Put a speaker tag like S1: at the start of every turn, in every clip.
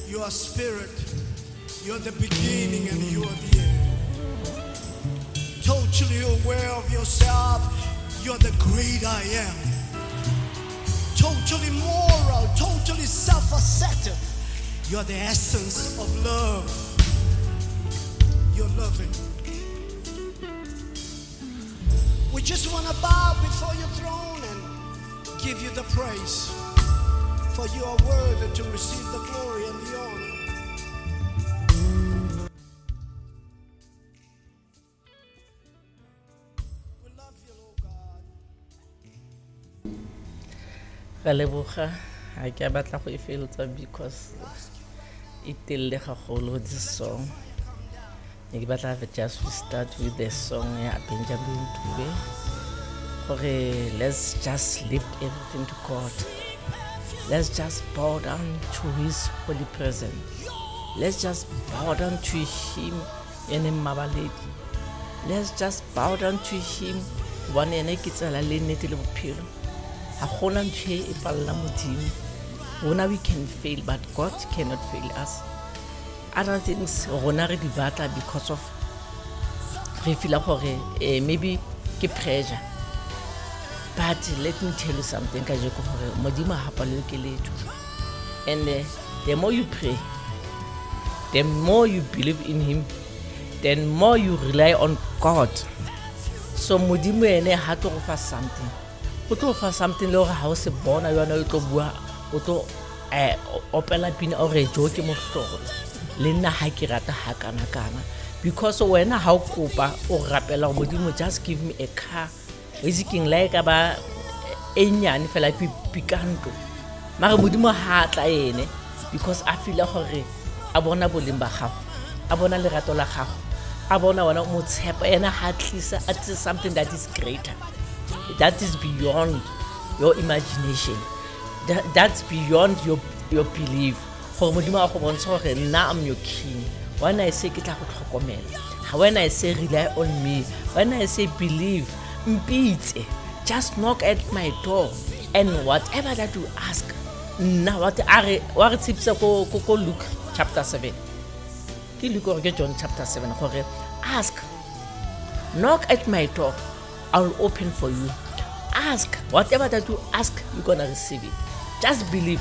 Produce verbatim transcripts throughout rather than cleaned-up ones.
S1: You are spirit. You're the beginning and you are the end. Totally aware of yourself. You're the great I am. Totally moral, totally self-assertive. You're the essence of love. You're loving. We just want to bow before your throne and give you the praise. For you are worthy to receive the glory and the honor. We love you, Lord God.
S2: Galeboga I ke batla go ifeletsa because it tell le gagolo this song. Ke batla just to start with the song ya Benjamin Dube. Okay, let's just lift everything to God. Let's just bow down to his holy presence. Let's just bow down to him in a mabaledi. Let's just bow down to him one ene ke tsela le nnete le bophelo. Ha gona ntwe e palla modimo. Rona we can fail but God cannot fail us. Other things rona re di batla because of re feel gore eh, maybe ke pressure. But let me tell you something, and uh, the more you pray, the more you believe in him, the more you rely on God. So Modimo ene ha to offer something. O to offer something lo ha o se bona yona o tlo bua o to eh opela pina o re jo ke mo hlolo. Le nna ha ke rata ha kana kana because wena ha o kopa o rapela Modimo just give me a car. Basically like aba enyane fela pikanto mara modimo ha tla ene because I feel gore a bona boleng ba gago a bona lerato la gago a bona wana mo tshepa ena ha tlisa at something that is greater, that is beyond your imagination, that, that's beyond your your belief. Gore modimo a go bontsha gore nna am your king. When I say ke tla go tlhokomela, when I say rely on me, when I say believe, mpitse, just knock at my door and whatever that you ask. Now what are what tips go go Luke chapter seven. Ki Luke or John chapter seven. Ask, knock at my door, I'll open for you. Ask, whatever that you ask, you're gonna receive it. Just believe.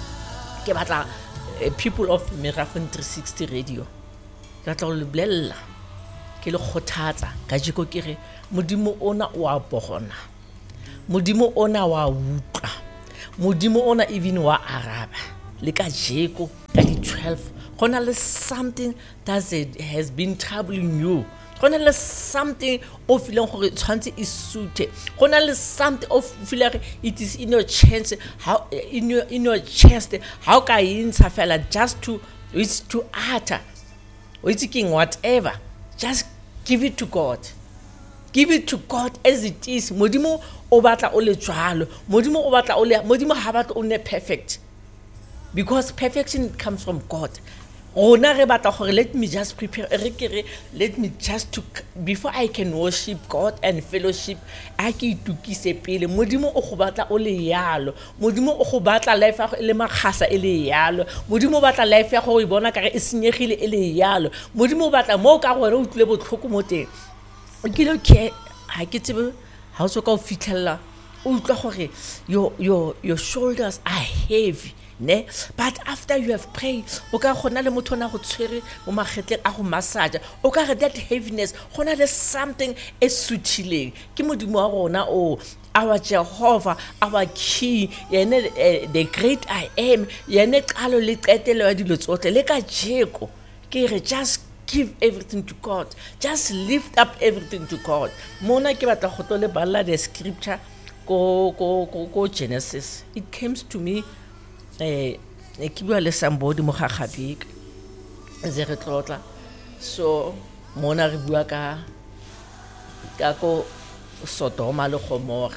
S2: Ke batla people of Miraphone three sixty radio. Ke batla le blella. Ke le khothatsa ka jiko ke re modimo ona o a bogona. Modimo ona wa utlwa. Modimo ona even wa araba. Le ka jeko ka di twelve. Gona le something that has been troubling you. Gona le something of feeling gore tshwantse e suite. Gona le something of feeling it is in your chest, how in your in your chest, how ka intsha fela just to it's to utter. It's king whatever. Just give it to God. Give it to God as it is. Modimo o batla o le tswalo. Modimo o batla o le modimo ha batla o ne perfect. Because perfection comes from God. Ona re batla gore let me just prepare let me just to before I can worship God and fellowship a ke itukise pele. Modimo o go batla o le yalo. Modimo o go batla life ya go le magasa e le yalo. Modimo o batla life ya go e bona kare e senyegile e le yalo. Modimo o batla mo ka gore o tlile botlhoko mo teng. Ke lo ke ha ke tsebe ha o so ka o fitlhella o utlwa gore your your your shoulders are heavy. Ne? But after you have prayed, oka gona le motho na go tshwere mo magetleng a go massage, oka re that heaviness gona le something e suthileng ke modimo wa rona o our Jehovah, our King, yene uh, the great I am, yene qalo le qetelo ya dilo tsotle le ka jeko ke re just give everything to God, just lift up everything to God. Mona ke batla go tole balla the scripture go go go Genesis. It comes to me eh ke bua le somebody mo gagabik ze re tlotla so mona re bua ka ka ko Sodoma le Gomora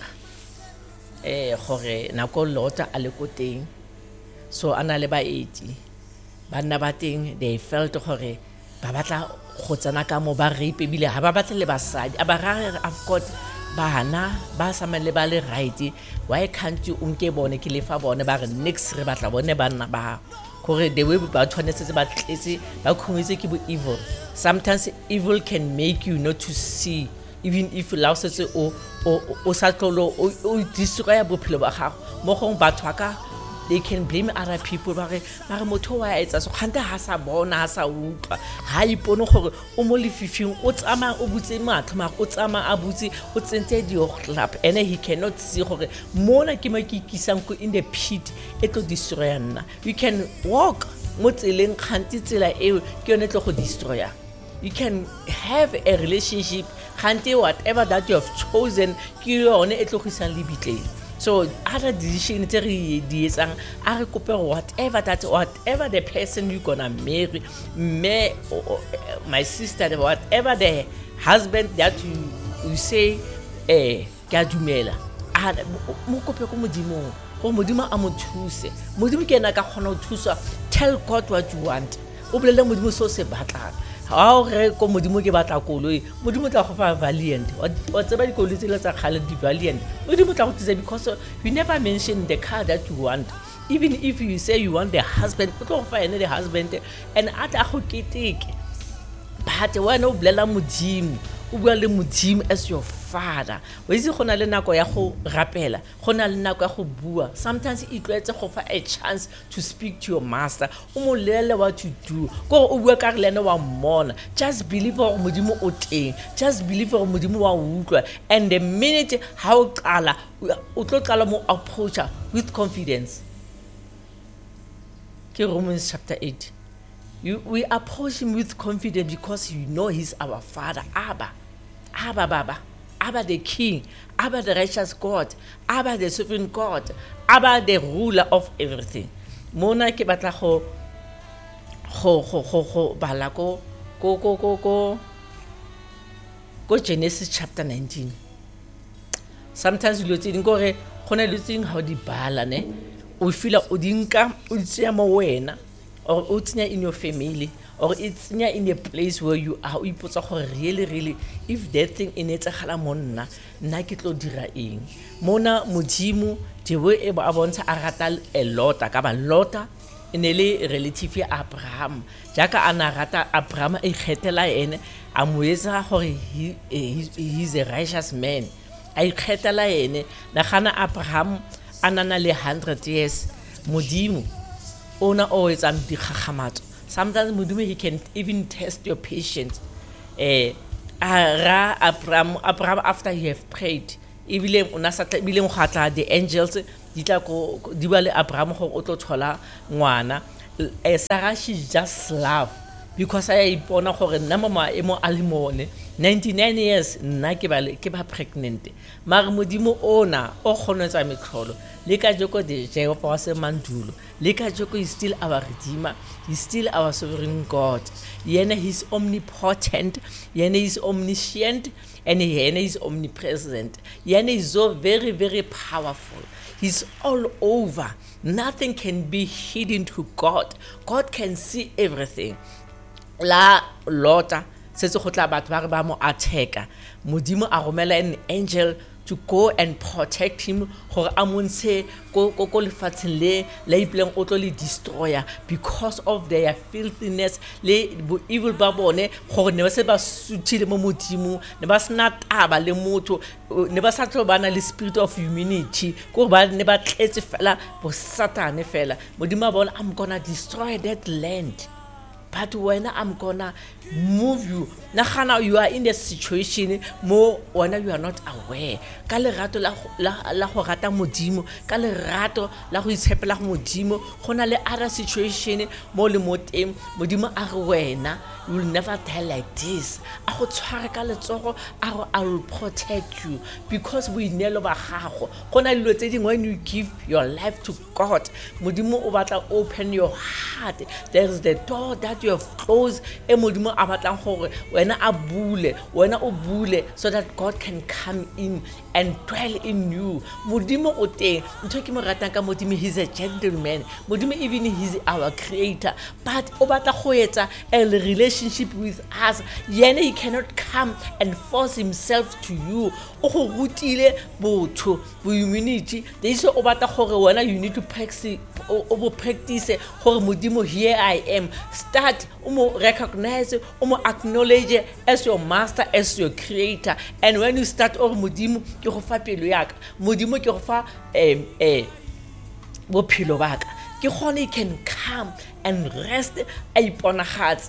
S2: eh gore nako lota a le ko teng so ana le baeti bana ba teng they felt gore ba batla go tsana ka mo ba rape bile ha ba batla le basadi a ba rare I've got bana ba samele ba le right, why can't you unke bone ke lefa bone ba re next re batla bone bana ba gore the way ba tshwanetse ba tletse ba khometse ke bo evil. Sometimes evil can make you not to see, even if you allow setse o o o sa tlolo o destroy bophelo ba gago mo gong batho ka they can blame other people ba re ba re motho wa etsa so khanta ha sa bona ha sa utlwa ha ipone gore o mo lefifing o tsama o butse matlo ma o tsama a butse o tsentse di clap and he cannot see gore mona ke makikisang ko in the pit e tlo destroy nna. You can walk mo tseleng khanti tsela eo ke yone tlo go destroya. You can have a relationship khanti whatever that you have chosen ke yone e tlo go isang lebiteng. So other decisions tse re di etsang a re kope whatever that whatever the person you gonna marry me my sister whatever the husband that you you say eh ka dumela a mo kope ko modimo go modimo a mo thuse modimo ke ena ka khona o thusa. Tell God what you want o bolele modimo so se batlang ha o re ko modimo ke batla koloi modimo tla go fa Valiant o tseba dikoloi tse tsa khale di Valiant modimo tla go tse because you never mention the car that you want. Even if you say you want the husband o tlo go fa ene the husband and ata go keteke but when o bolela modimo o bua le modimo as your father o itse gona le nako ya go rapela gona le nako ya go bua. Sometimes it tletse go fa a chance to speak to your master o mo lele what to do go o bua ka re lena wa mmona. Just believe gore modimo o teng, just believe gore modimo wa utlwa, and the minute ha o qala o tlo qala mo approach with confidence. Ke Romans chapter eight. You, we approach him with confidence because you know he's our father. Abba, Abba Baba, Abba the King, Abba the righteous God, Abba the sovereign God, Abba the ruler of everything. Mona ke batla go go go go go bala ko go go go go go Genesis chapter nineteen. Sometimes you look in gore gona looking how di bala ne o feel o dinka o tsia mo wena or o tsenya in your family or it's in a place where you are o ipotsa gore really really if that thing in etsa gala monna nna ke tlo dira eng mona modimo jewe e ba bontsha a rata a lota ka ba lota enele relative ya Abraham jaka ana rata Abraham e kgetela ene a moetsa gore he is a righteous man a kgetela ene na gana Abraham anana le one hundred years modimo ona o etsa digagamatso. Sometimes modimo he can even test your patience. Eh ara Abraham Abraham after he have prayed ebile ona sa ebile go gatla the angels di tla go di ba le Abraham go o tlo thola ngwana. Sarah she just laugh because I ipona gore nna mama e mo alimone ninety-nine years nna ke ba ke ba pregnant mara modimo ona o khonetsa metlholo le ka joko de Jehova se mandulo le ka joko is still our redeemer, he's still our sovereign God. Yena he's omnipotent, yena is omniscient, and yena is omnipresent. Yena is so very very powerful. He's all over. Nothing can be hidden to God. God can see everything. La lota setse go tla batho ba re ba mo attacker modimo a romela an angel to go and protect him gore a montshe ko ko ko lefatsheng le la ipleng o tlo le destroyer because of their filthiness le bo evil ba bone gore ne ba se ba suthile mo modimo ne ba sna taba le motho ne ba sa tlo bana le spirit of humanity go ba ne ba tletse fela bo satane fela modimo ba bona I'm gonna destroy that land. But when I'm gonna move you, na you are in a situation more when you are not aware. Ka le rato la la la go rata modimo, ka le rato la go itshepela go modimo, gona le other situation mo le moteng modimo a re wena you will never tell like this. A go tshware ka letsogo a go I will protect you because we nelo ba gago. Gona dilo tse dingwe when you give your life to God, modimo o batla open your heart. There is the door that you have closed e modimo a batlang gore wena a bule wena o bule so that God can come in and dwell in you. Modimo o teng ntho ke mo ratang ka modimo he's a gentleman. Modimo even he's our creator but o batla go etsa a relationship with us. Yena he cannot come and force himself to you. O go rutile botho bo humanity they so o batla gore wena you need to practice o o bo practice gore modimo here I am. Start o mo recognize, o mo acknowledge as your master, as your creator. And when you start or modimo ke go fa pelo yaka, modimo ke go fa em eh bophelo baka, ke gone you can come and rest a iponagatse.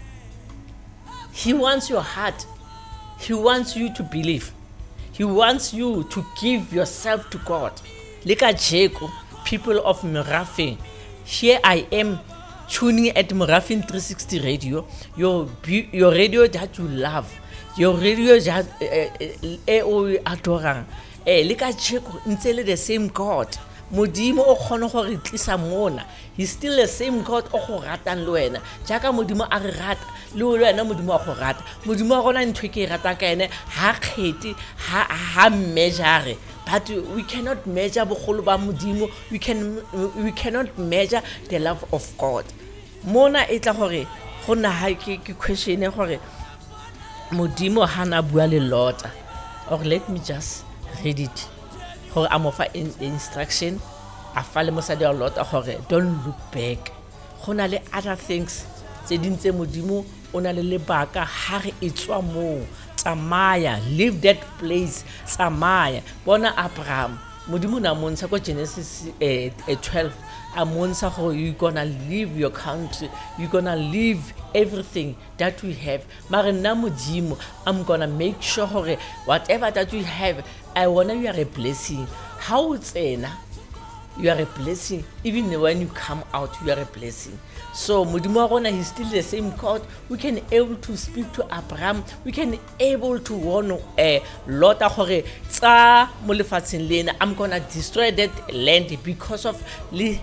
S2: He wants your heart. He wants you to believe. He wants you to give yourself to God. Like a Jacob, people of Merafin, here I am tuning at Merafin three sixty radio, your your radio that you love, your radio that you adore. Eh, like a Jacob, until the same God. Modimo o kgone go re tlisa mona. He's still the same God o go ratang le wena. Jaka modimo a re rata le wena modimo a go rata. Modimo a gona ntwe ke rata ka ene ha kheti ha ha measure. But we cannot measure bogolo ba modimo. We can we cannot measure the love of God. Mona e tla gore go na ha ke ke question e gore modimo hana bua le lota. Or let me just read it. Gore I'm offer in instruction a fale mosadi a lot gore don't look back. Gona le other things tse dintse modimo ona le lebaka ha re etswa mo tsamaya, leave that place, tsamaya. Bona Abraham modimo na montsha ko Genesis eh, twelve a montsha gore you gonna leave your country, you gonna leave everything that we have. Mare nna modimo I'm gonna make sure gore whatever that we have, I wanna you are a blessing. How it's ena, you are a blessing. Even when you come out, you are a blessing. So modimo rona he's still the same God. We can able to speak to Abraham. We can able to warn a lot gore tsa mo lefatsheng lena I'm gonna destroy that land because of li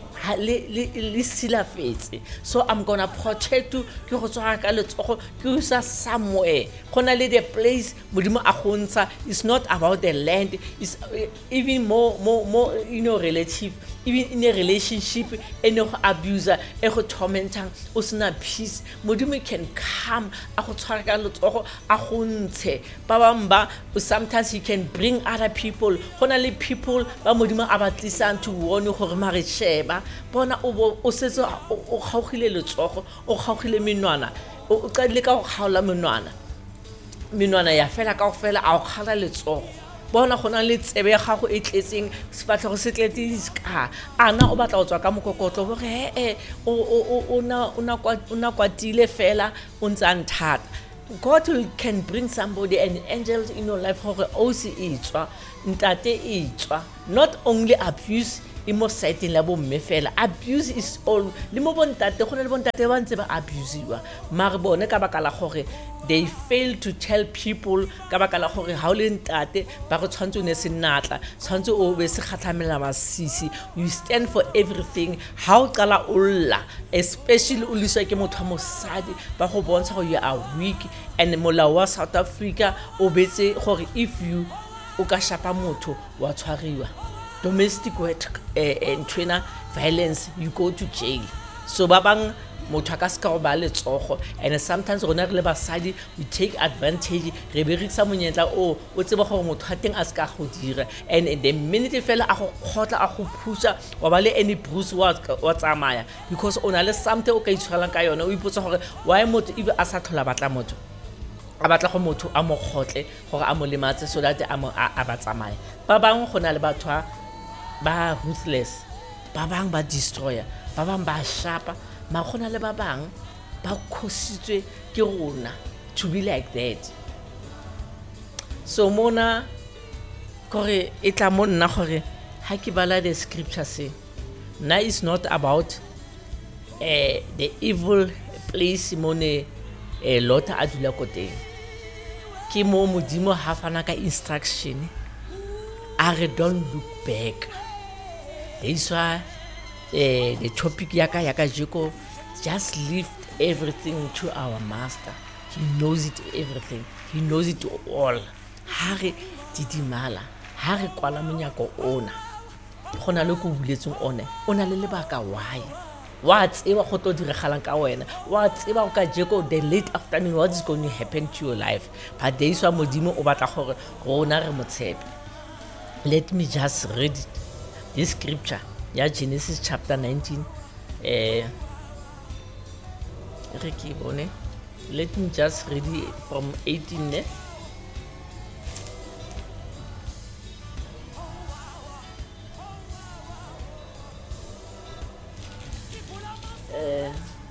S2: li silafetse. So I'm gonna protect you ke go tswa ka letsogo ke sa somewhere. Gona le the place modimo a gontsha is not about the land, is even more more more you know relative, even in a relationship and no abuser e go tormenting o sena peace. Modimo can come a go tshwara ka letsogo a go ntshe ba bamba. Sometimes he can bring other people. Gona le people ba modimo a batlisang to warn you gore mare sheba bona o o setse o gaugile letsogo o gaugile menwana o ka le ka go gaola menwana menwana ya fela ka go fela a go gala letsogo. Bona gona le tsebe ya gago e tletseng sefatlo go setletse ka ana o batla go tswa ka mokokotlo bo ge eh o o ona ona kwa ona kwatile fela o ntsa nthata. God will can bring somebody, an angel in your life gore o se itswa ntate itswa. Not only abuse imo setting la bo mme fela, abuse is all le mo bontate gona le bontate ba ntse ba abuseiwa mare bone ka baka la gore they fail to tell people ka baka la gore ha o le ntate ba go tshwantse ne se natla tshwantse o be se khatlamela masisi. You stand for everything. Ha o qala o lla especially o liswa ke motho mosadi ba go bontsha gore you are weak. And molao wa South Africa o betse gore if you o ka shapa motho wa tshwariwa. Domestic work and trainer violence, you go to jail. So babang motho ka ska go ba le tsogo, and sometimes rona re le basadi we take advantage re berisa monyetla o o tseba gore motho a teng a ska go dira. And the minute fela a go khotla a go phusha wa ba le any bruise wa wa tsamaya because ona le something o ka itshwalang ka yona o ipotsa gore why motho ibe a sa thola batla motho a batla go motho a mo khotle gore a mo lematse so that a mo a ba tsamaya. Ba bang gona le batho ba ruthless, ba bang ba destroyer, ba bang ba shapa, ma gona le ba bang ba khositswe ke rona to be like that. So mona gore e tla mo nna gore ha ke bala the scripture se na is not about eh the evil place mone eh lota a dula ko teng. Ke mo modimo ha fana ka instruction are don't look back. This why eh the topic yaka yaka jiko just lift everything to our master. He knows it everything. He knows it all. Hare didimala, hare kwala monyako ona. Gona le go buletseng one. Ona le lebaka why. Wa tseba go to diragalang ka wena. Wa tseba ka jeko the late afternoon what is going to happen to your life. But this why modimo o batla gore rona re motshepe. Let me just read this scripture ya Genesis chapter nineteen. Eh, let me just read it from eighteen. Eh? Uh,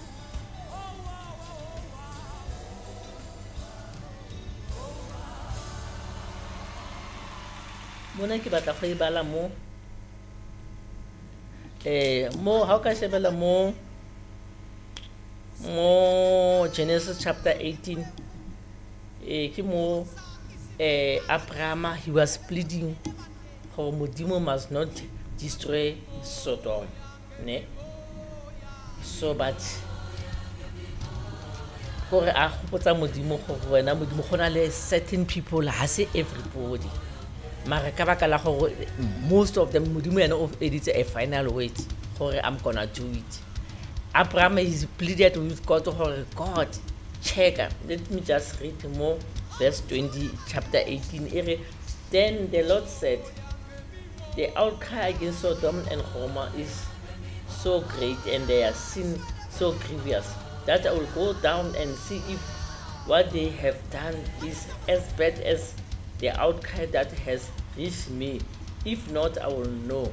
S2: mona ke batla go e bala mo eh mo how ka shebela mo mo Genesis chapter eighteen eh ke mo eh Abraham, he was pleading for Modimo must not destroy Sodom, ne? So but gore a gopotsa Modimo gore wena Modimo gona le certain people, ha se everybody, mara ka baka la gore most of them Modimo yena of edits a final word gore I'm gonna do it. Abraham is pleaded with God gore God check. Let me just read more verse twenty chapter eighteen. Then the Lord said, the outcry against Sodom and Gomorrah is so great and their sin so grievous that I will go down and see if what they have done is as bad as the outcry that has reached me. If not, I will know.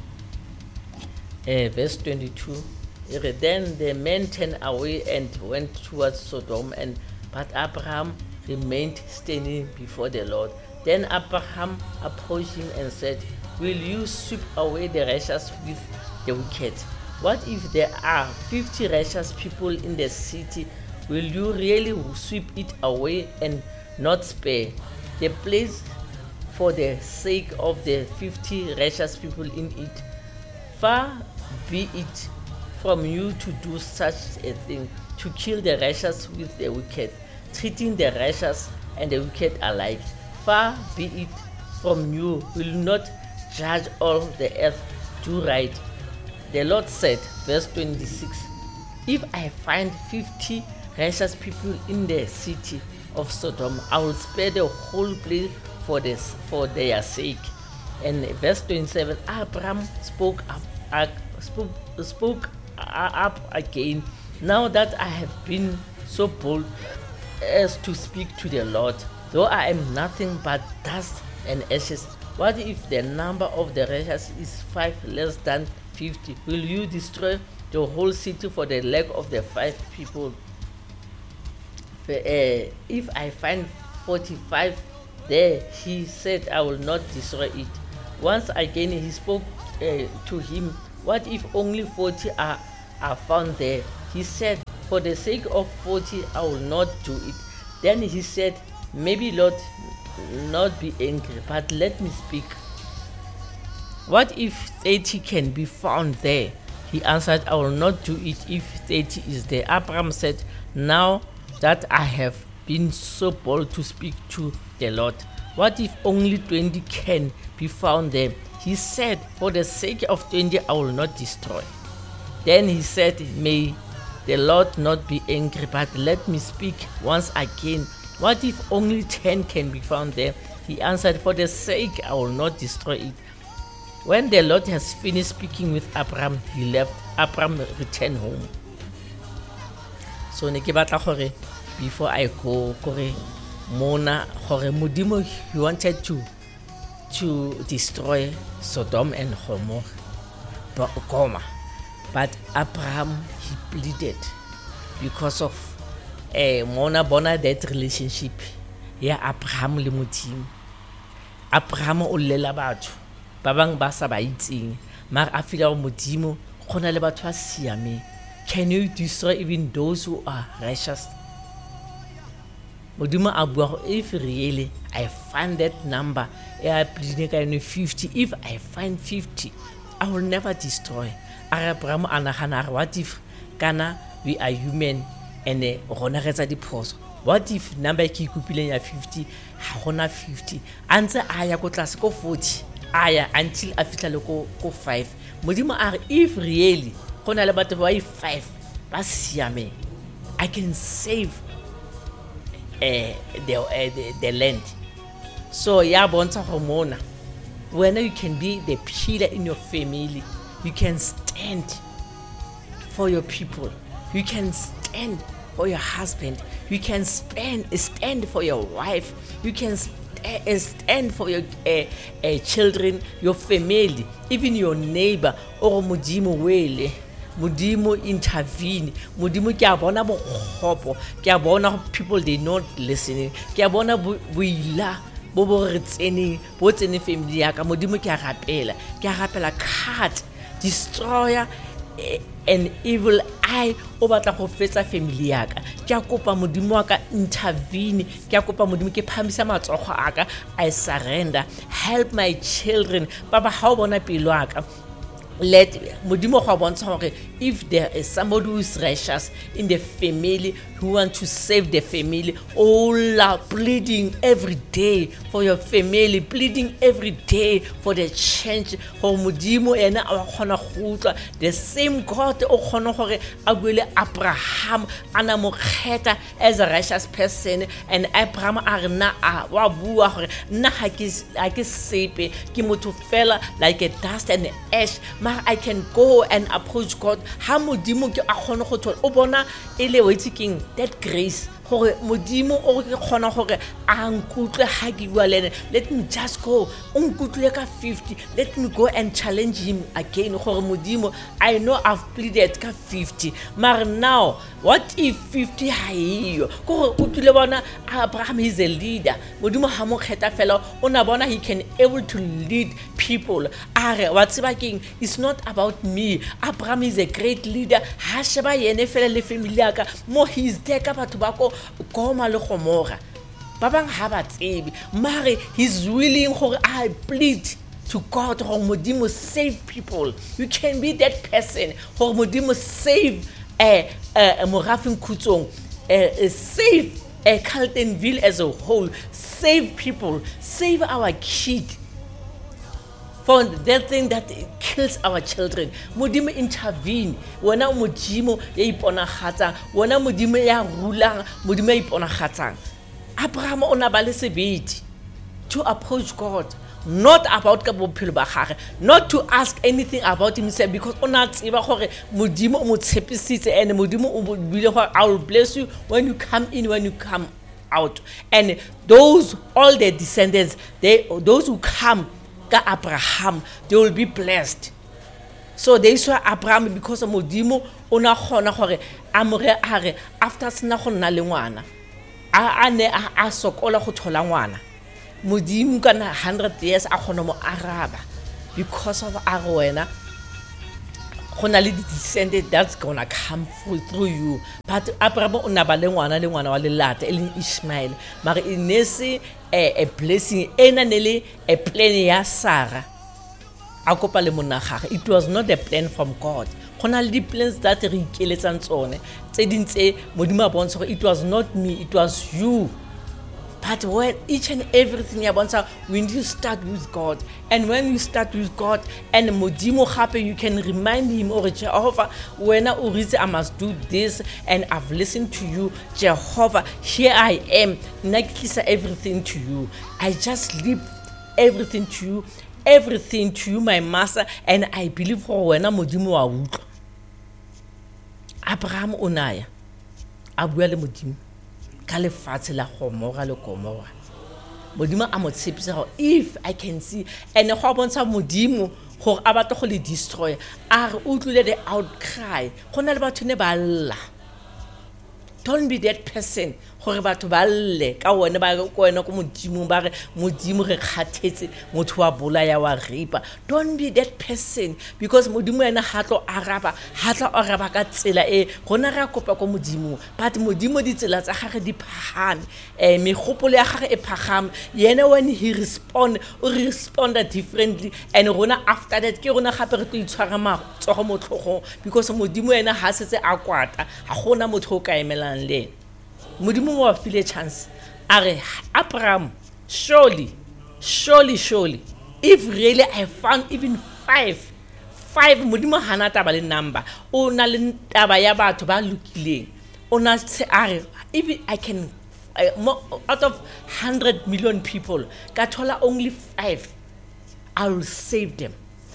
S2: Uh, verse twenty-two. Then the men turned away and went towards Sodom, and but Abraham remained standing before the Lord. Then Abraham approached him and said, will you sweep away the righteous with the wicked? What if there are fifty righteous people in the city? Will you really sweep it away and not spare the place for the sake of the fifty righteous people in it? Far be it from you to do such a thing, to kill the righteous with the wicked, treating the righteous and the wicked alike. Far be it from you, will not judge all the earth, do right. The Lord said, verse twenty-six, if I find fifty righteous people in the city of Sodom, I will spare the whole place for this for their sake. And verse twenty-seven, Abraham spoke up, uh, spoke, spoke up again. Now that I have been so bold as to speak to the Lord, though I am nothing but dust and ashes, what if the number of the righteous is five less than fifty? Will you destroy the whole city for the lack of the five people? Uh, if I find forty-five there, he said, I will not destroy it. Once again he spoke uh, to him, what if only forty are, are found there? He said, for the sake of forty I will not do it. Then he said, maybe Lord not be angry, but let me speak. What if thirty can be found there? He answered, I will not do it if thirty is there. Abraham said, now that I have been so bold to speak to the Lord, what if only twenty can be found there? He said, for the sake of twenty I will not destroy. Then he said, may the Lord not be angry, but let me speak once again. What if only ten can be found there? He answered, for the sake I will not destroy it. When the Lord has finished speaking with Abraham, he left. Abraham returned home. So ne ke batla gore before I go gore mona gore Modimo he wanted to to destroy Sodom and Gomorrah, but Abraham he pleaded because of eh mona bona that relationship ya Abraham le Modimo. Abraham o lela batho ba bang ba sa ba itseng, mar a fila go Modimo gona le batho ba siame. Can you destroy even those who are righteous? Modimo a bua if really I find that number I pleading ka fifty, if I find fifty I will never destroy. Abraham anagana what if kana we are human and rona retsa diphoso? What if number ke kupileng ya fifty ha gona fifty antse a ya go tlase go forty aya until a fitla le go go five? Modimo a if really gona le batho ba five ba siame, I can save uh, the, uh, the the land. So ya bontsha go mona when you can be the pillar in your family, you can stand for your people. You can stand for your husband. You can stand, stand for your wife. You can st- stand for your uh, uh, children, your family, even your neighbor. Or Modimo wele. Modimo intervene. Modimo ke a bona bokgopo. Ke a bona people they not listening. Ke a bona buila bo bo re tseneng bo tsene family ya ka. Modimo ke a rapela. Ke a rapela cut, destroyer an evil eye o batla go fetsa family ya ka. Ke a kopa Modimo wa ka intervene. Ke a kopa Modimo ke phamisa matsogo a ka. I surrender. Help my children. Baba ha o bona pelo ya ka. Let Modimo go bontsha hore if there is somebody who is righteous in the family who want to save the family, all are pleading every day for your family, pleading every day for the change. For Modimo ena a khona khutla the same God o khona hore a buele Abraham ana mo kheta as a righteous person, and Abraham a rena a wa bua hore nna ha ke ha ke sepe ke motho fela like a dust and ash. I can go and approach God. Ha Modimo ke a khona go thola o bona ele waiting that grace gore Modimo o ke khona gore a nkutle ha ke bua le ene. Let me just go o nkutle ka fifty. Let me go and challenge him again gore Modimo, I know I've pleaded ka fifty, but now what if fifty ha iyo gore o tlile bona Abraham is a leader. Modimo ha mo kheta fela o na bona he can able to lead people. Are wa tseba king, it's not about me. Abraham is a great leader. Ha sheba yene fela le family ya ka mo he's there ka batho ba ko Goma le Gomora. Babang ha ba tsebe mare he's willing gore I plead to God gore Modimo save people. You can be that person gore Modimo save eh eh Morafeng Khutsong, eh save eh Carletonville as a whole, save people, save our kid for that thing that kills our children. Modimo intervene. Wena Modimo ya iponagatsa, wena Modimo ya rulang, Modimo ya iponagatsa. Abraham o na ba le sebedi to approach God, not about ka bophelo ba gagwe, not to ask anything about himself, because o na tseba gore Modimo o mo tshepisitse and Modimo o bile gore I will bless you when you come in, when you come out. And those all their descendants, they those who come Abraham, they will be blessed. So they saw Abraham because of Modimo ona khona gore amore are after sna go nna le ngwana a ane a sokola go thola ngwana. Modimo kana one hundred years a khona mo araba because of arwena gona le descendant that's gonna come through, through you. But Abraham ona ba le ngwana le ngwana wa lelata e leng Ishmael, mare inese a blessing ena nele a plan ya Sarah a kopa le monna gagwe. It was not a plan from God. Gona le di plans that re ikeletsang tsone tse dintse Modimo a bontsha gore it was not me, it was you. But when each and everything ya bontsha, when you start with God, and when you start with God and Modimo happy, you can remind him, or Jehovah, when I must do this, and I've listened to you, Jehovah, here I am, nakisa everything to you. I just leave everything to you, everything to you, my master, and I believe for when Modimo wa utlo. Abraham onaya, abua le Modimo. Kale fatshe la Gomora le Gomora. Modimo a mo tshepisa gore if I can see, and go bontsha Modimo gore a batla go le destroy, a re utlwile the outcry. Gona le batho ne ba lla. Don't be that person gore batho ba lle ka wena ba go wena go Modimo ba re Modimo re kgathetse motho wa bolaya wa ripa. Don't be that person, because Modimo ena ha tlo araba ha tlo araba ka tsela e gona re kopa go Modimo, but Modimo di tsela tsa gagwe di phagame, eh megopolo ya gagwe e phagame. Yena when he respond o respond differently, and gona after that ke gona gape re tlo itshwara matsogo mo tlhogong, because Modimo ena ha setse a kwata ha gona motho o ka emelang le Modimo wa file chance. Are Abraham, surely, surely, surely, if really I found even five, five Modimo hana taba le number, o na le taba ya batho ba lokileng, o na se are even I can uh, more, out of one hundred million people, ka thola only five, I will save them.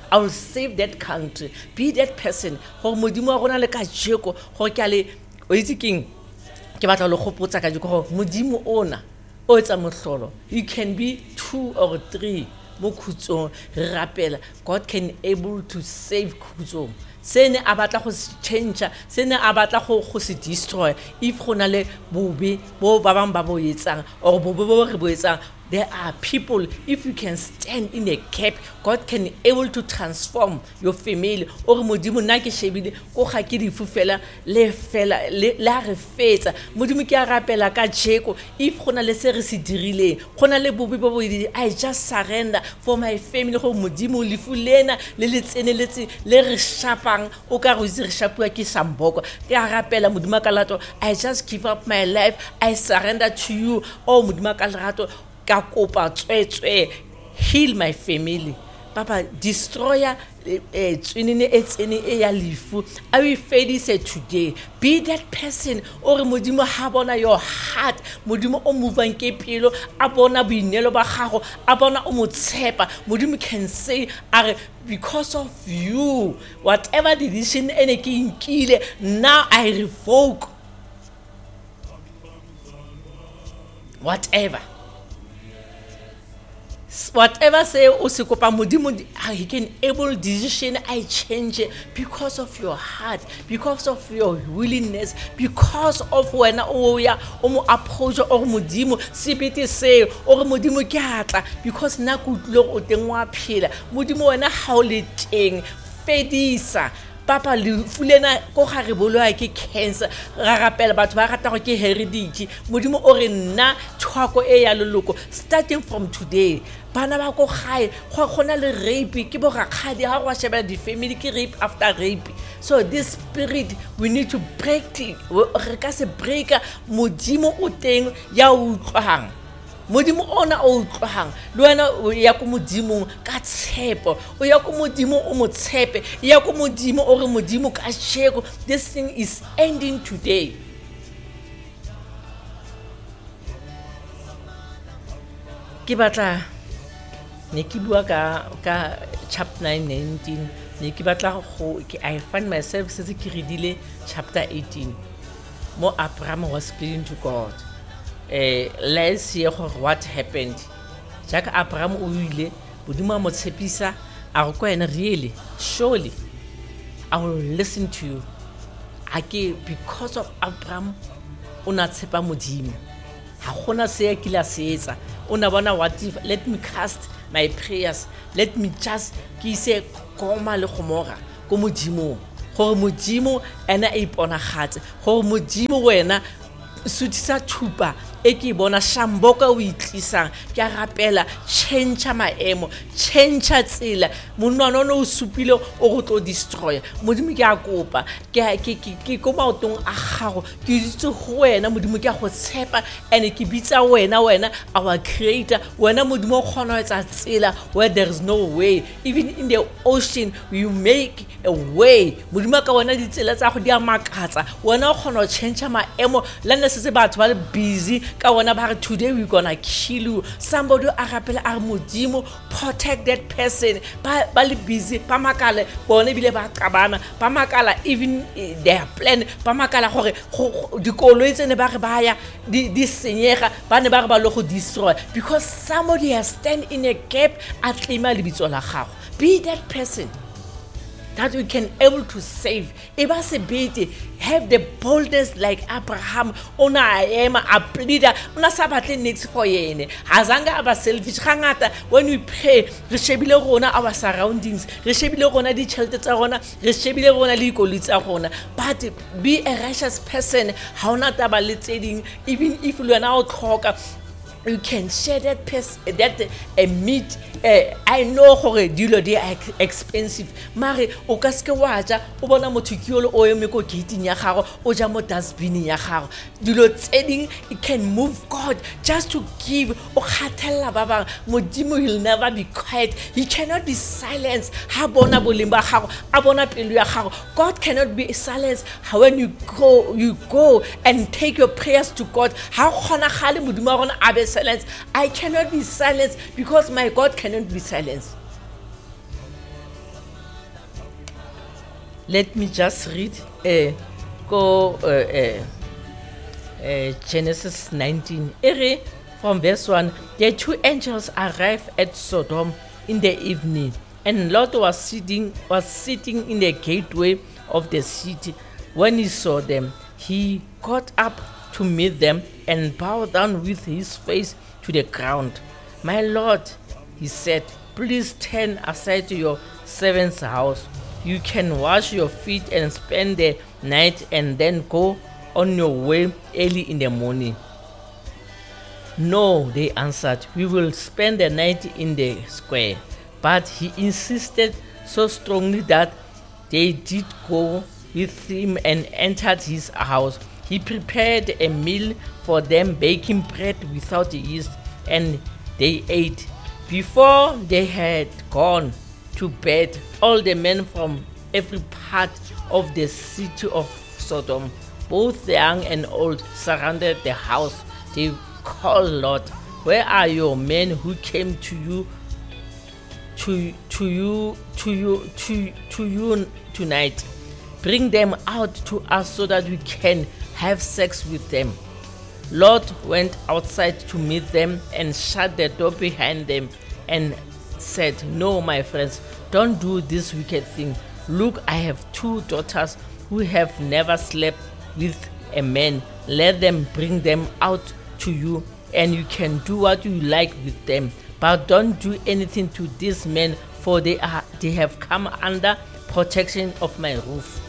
S2: I will save that country. Be that person. Gore modimo wa rona le ka jeko gore ke a le o itse keng ke batla le gopotsa ka jeko gore modimo ona o etsa mohlolo. You can be two or three mo khutsong re rapela. God can able to save khutsong. Sene a batla go change, sene a batla go go se destroy. If go na le bobe bo ba bang ba bo etsang or bobe bo re bo etsang, there are people, if you can stand in a gap, God can able to transform your family. Or modimo na ke shebile go ga ke di fufela le fela la re fetsa modimo ke a rapela ka jeko. If go na le se re se dirileng go na le bobe bo bo I just surrender for my family go modimo le fulena le le tseneletse le re shapang o ka go itse re shapua ke samboko ke a rapela modimo ka lato. I just give up my life, I surrender to you. Oh modimo ka lato ka kopa tswetswe, heal my family. Papa, destroyer tswinene etsene e ya lifu. I will face it today. Be that person. Or modimo ha bona your heart. Modimo o movang ke pelo, a bona boinelo ba gago, a bona o motshepa. Modimo can say, are because of you, whatever decision ene ke nkile, now I revoke whatever. Whatever say o se kopa modimo, he can able decision I change it because of your heart, because of your willingness, because of when o ya o mo approach or modimo sipiti say or modimo ke atla because na ku lo o teng wa phela modimo wena ha o le teng fedisa. Papa le fulena ko ga re bolwa ke cancer ra rapela batho ba rata go ke heredity modimo o re nna tshwako e ya leloko starting from today bana ba go gae go gona le rape ke bo rakgadi ha go shebela di family ke rape after rape. So this spirit we need to break it. Re ka se break modimo o teng ya utlwang modimo ona o utlwang le wena o ya go modimo ka tshepo o ya go modimo o mo tshepe ya go modimo o re modimo ka sheko. This thing is ending today. Ke batla ne ke bua ka ka chapter nine nineteen ne ke batla go I find myself se ke redile chapter eighteen mo Abraham was pleading to God. Eh let's see what happened. Jaaka Abraham o ile bodimo mo tshepisa a go kwena really surely I will listen to you. Ake because of Abraham ona tshepa modimo ha gona se ke la seetsa ona bona what if let me cast my prayers, let me just ke se koma le gomora go modimo gore modimo ena e ipona gatse gore modimo wena sutisa thupa e ke bona shamboka o itlisang ke a rapela change maemo change tsela monwana no o supile o go tlo destroy modimo ke a kopa ke ke ke go maotong a gago ke ditse go wena modimo ke a go tshepa ene ke bitsa wena wena our creator wena modimo go gona etsa tsela where there is no way, even in the ocean you make a way modimo ka wena ditsela tsa go di a makatsa wena go gona change maemo la nne se batho ba le busy ka wona ba re today we gonna kill you. Somebody a rapela a modimo protect that person ba ba le busy ba makala bone bile ba qabana ba makala even their plan ba makala gore dikolo itsene ba re ba ya di di senyega ba ne ba re ba lo go destroy because somebody has stand in a gap at tlima le bitso la gago. Be that person that we can able to save. Eba se bete have the boldness like Abraham. Ona ema a pleader. Ona sabatle next for yene. Hazanga aba selfish. Hangata when we pray, re shebile rona our surroundings. Re shebile rona di chelete tsa rona. Re shebile rona le ikoli tsa rona. But be a righteous person. Ha ona taba le tseding even if you are now talker. You can share that person that a uh, meat uh, I know gore dilo they are expensive mare o ka se wa ja o bona motho kiolo o eme go gating ya gago o ja mo dustbin ya gago dilo tseding it can move God just to give o khathella ba bang modimo will never be quiet. He cannot be silenced ha bona bolimba gago a bona pelo ya gago. God cannot be silenced when you go you go and take your prayers to God. Ha gona gale modimo rona abe silence. I cannot be silenced because my God cannot be silenced. Let me just read uh, go uh, uh, uh, Genesis nineteen. Ere, from verse one, the two angels arrived at Sodom in the evening, and Lot was sitting was sitting in the gateway of the city. When he saw them, he got up to meet them and bowed down with his face to the ground. My Lord, he said, please turn aside to your servant's house. You can wash your feet and spend the night and then go on your way early in the morning. No, they answered, we will spend the night in the square. But he insisted so strongly that they did go with him and entered his house. He prepared a meal for them, baking bread without yeast, and they ate. Before they had gone to bed, all the men from every part of the city of Sodom, both young and old, surrounded the house. They called Lot, where are your men who came to you to to you to you to to you tonight? Bring them out to us so that we can have sex with them. Lot went outside to meet them and shut the door behind them and said, no, my friends, don't do this wicked thing. Look, I have two daughters who have never slept with a man. Let them bring them out to you, and you can do what you like with them. But don't do anything to these men, for they are they have come under protection of my roof.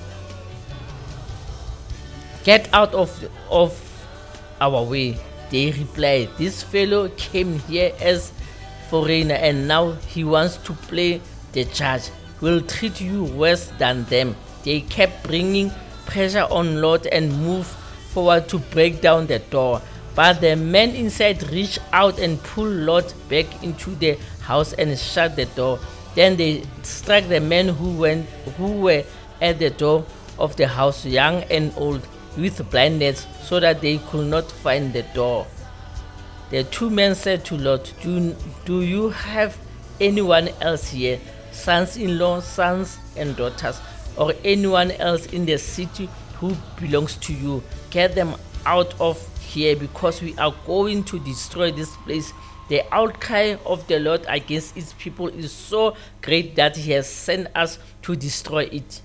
S2: Get out of of our way, they replied. This fellow came here as foreigner and now he wants to play the judge. We'll treat you worse than them. They kept bringing pressure on Lot and moved forward to break down the door. But the men inside reached out and pulled Lot back into the house and shut the door. Then they struck the men who went who were at the door of the house, young and old, with blindness, so that they could not find the door. The two men said to Lot, do, do you have anyone else here, sons-in-law, sons and daughters, or anyone else in the city who belongs to you? Get them out of here, because we are going to destroy this place. The outcry of the Lord against his people is so great that he has sent us to destroy it.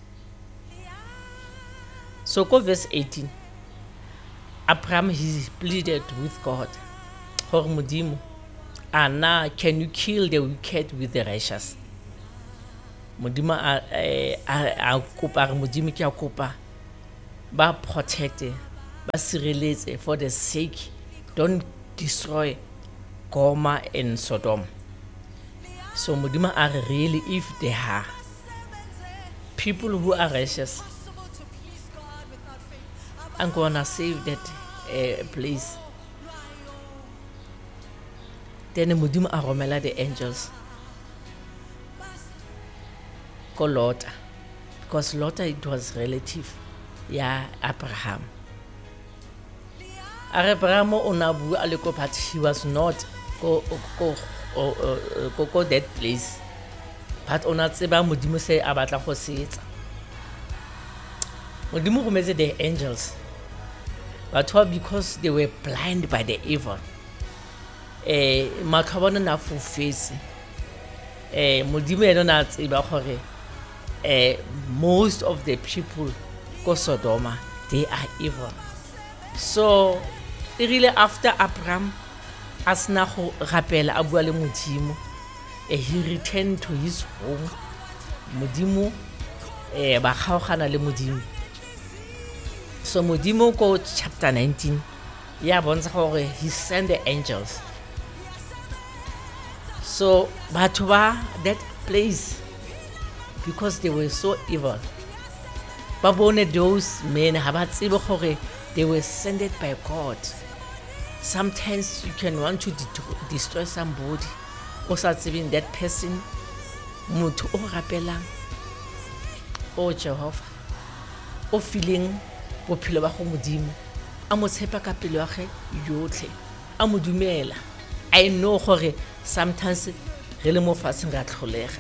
S2: So go verse eighteen. Abraham, he pleaded with God, Hor Modimo, Anna, can you kill the wicked with the righteous? Modimo a kopa re Modimo ke a kopa ba protect, ba sireletse for the sake, don't destroy Gomorrah and Sodom. So Modimo are really, if they are people who are righteous, I'm gonna save that uh, place. Then Modimo a romela the angels ko Lot, because Lot, it was relative, yeah, Abraham. Abraham ona bua le ko, but he was not go go go go that place. But ona tseba Modimo se a batla go setsa. Modimo rometse the angels, but because they were blind by the evil. Eh, makabona na fufesi. Eh, Modimo eno na tseba gore eh most of the people go Sodoma, they are evil. So really after Abraham asna go rapela a bua le Modimo, eh, he returned to his home. Modimo eh ba kgaogana le Modimo. So Modimo go chapter nineteen, ya bontsha gore he sent the angels. So batho ba that place, because they were so evil, ba bone those men ha ba tsebe gore they were sent by God. Sometimes you can want to de- destroy somebody, o sa tsebeng that person, motho o rapelang, o Jehovah, o feeling bophelo ba go Modimo, a mo tshepa ka pelo ya ge yotlhe, a mo dumela. I know gore sometimes re le mo fatseng ra tlholega,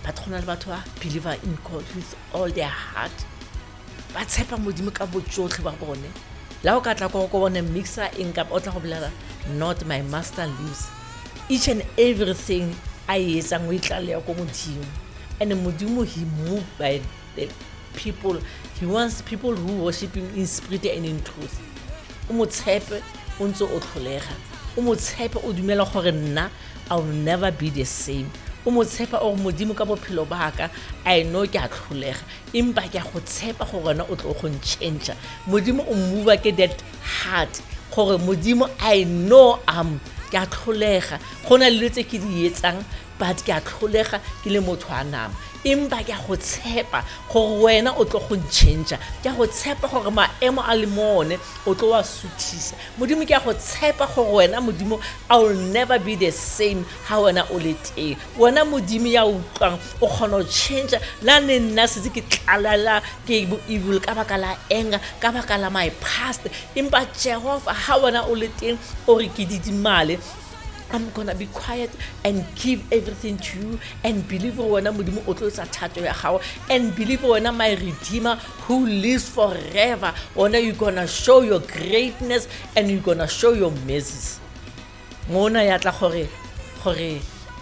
S2: but go na le batho ba believer in God with all their heart ba tshepa modimo ka bojotlhe ba bone la o ka tla go go bone mixer eng ka o tla go bolela not my master lives each and everything I etsang o itlale go modimo and modimo he moved by the people he wants people who worship him in spirit and in truth o mo tshepe o ntse o tlholega o mo tshepe o dumela gore nna I will never be the same o mo tshepa o modimo ka bophelo ba ka I know ke a tlholega impa ke go tshepa gore na o tlo go change modimo o move ke that heart gore modimo I know am ke a tlholega gona le tse ke di etsang but ke a tlholega ke le motho a nama impa ke go tshepa gore wena o tlo go change ke go tshepa gore maemo a le mone o tlo wa suthisa modimo ke go tshepa gore wena modimo I will never be the same how wena o le teng wena modimo ya utlwang o kgona change la nna se ke tlalala ke evil ka baka la anger ka baka la my past impa Jehovah how wena o le teng o re ke didimale I'm gonna be quiet and give everything to you and believe wena modimo o tlo tsa thato ya gago and believe wena my redeemer who lives forever wena you gonna show your greatness and you gonna show your mercies mona ya tla gore gore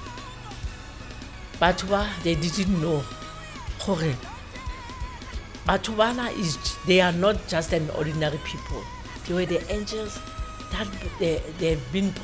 S2: batho ba they didn't know gore batho bana is they are not just an ordinary people they were the angels that they they've been